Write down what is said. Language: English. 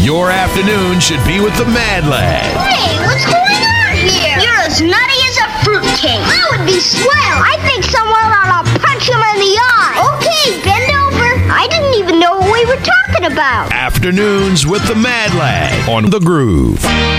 Your afternoon should be with the Mad Lad. Hey, what's going on here? You're as nutty as a fruitcake. That would be swell. I think someone ought to punch him in the eye. Okay, bend over. I didn't even know what we were talking about. Afternoons with the Mad Lad on The Groove.